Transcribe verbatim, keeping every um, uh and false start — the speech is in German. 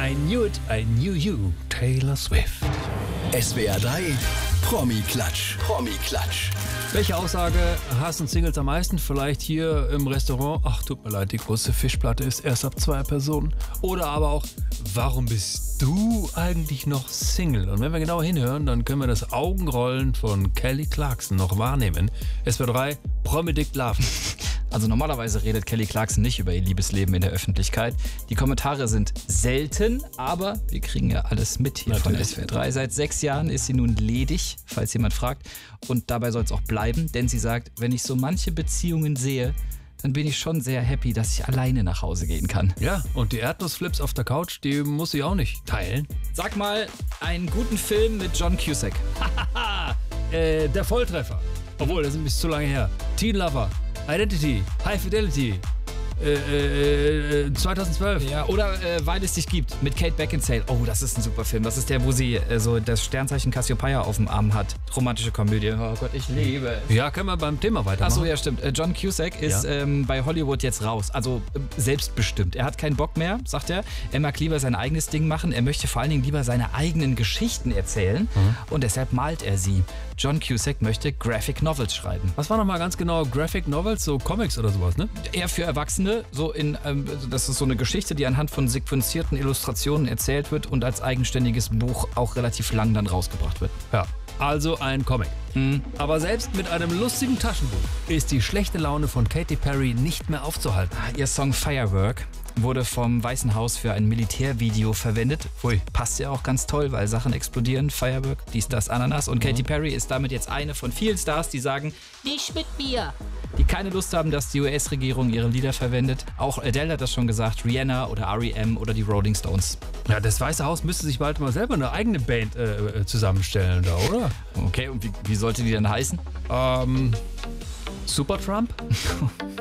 I knew it, I knew you, Taylor Swift. S W R drei Promi-Klatsch. Promi-Klatsch. Welche Aussage hassen Singles am meisten? Vielleicht hier im Restaurant, ach tut mir leid, die große Fischplatte ist erst ab zwei Personen. Oder aber auch, warum bist du eigentlich noch Single? Und wenn wir genauer hinhören, dann können wir das Augenrollen von Kelly Clarkson noch wahrnehmen. S W R drei Promi-Dick Love. Also normalerweise redet Kelly Clarkson nicht über ihr Liebesleben in der Öffentlichkeit. Die Kommentare sind selten, aber wir kriegen ja alles mit hier Natürlich. von S W R drei. Seit sechs Jahren ist sie nun ledig, falls jemand fragt. Und dabei soll es auch bleiben, denn sie sagt, wenn ich so manche Beziehungen sehe, dann bin ich schon sehr happy, dass ich alleine nach Hause gehen kann. Ja, und die Erdnussflips auf der Couch, die muss sie auch nicht teilen. Sag mal, einen guten Film mit John Cusack. Haha, äh, der Volltreffer. Obwohl, das ist ein bisschen zu lange her. Teen Lover, Identity, High Fidelity, äh, äh, äh, zweitausendzwölf. Ja, oder äh, Weil es dich gibt mit Kate Beckinsale. Oh, das ist ein super Film. Das ist der, wo sie äh, so das Sternzeichen Cassiopeia auf dem Arm hat. Romantische Komödie. Oh Gott, ich liebe es. Ja, können wir beim Thema weitermachen. Achso, ja, stimmt. Äh, John Cusack ist Ja. ähm, bei Hollywood jetzt raus. Also äh, selbstbestimmt. Er hat keinen Bock mehr, sagt er. Er mag lieber sein eigenes Ding machen. Er möchte vor allen Dingen lieber seine eigenen Geschichten erzählen. Mhm. Und deshalb malt er sie. John Cusack möchte Graphic Novels schreiben. Was war nochmal ganz genau Graphic Novels, so Comics oder sowas, ne? Eher für Erwachsene, so in, ähm, das ist so eine Geschichte, die anhand von sequenzierten Illustrationen erzählt wird und als eigenständiges Buch auch relativ lang dann rausgebracht wird. Ja. Also ein Comic. Mhm. Aber selbst mit einem lustigen Taschenbuch ist die schlechte Laune von Katy Perry nicht mehr aufzuhalten. Ihr Song Firework wurde vom Weißen Haus für ein Militärvideo verwendet. Ui. Passt ja auch ganz toll, weil Sachen explodieren. Firework, dies, das, Ananas. Und Katy Perry ist damit jetzt eine von vielen Stars, die sagen, nicht mit mir. Die keine Lust haben, dass die U S-Regierung ihre Lieder verwendet. Auch Adele hat das schon gesagt, Rihanna oder R E M oder die Rolling Stones. Ja, das Weiße Haus müsste sich bald mal selber eine eigene Band äh, zusammenstellen da, oder? Okay, und wie, wie sollte die denn heißen? Ähm, Super Trump?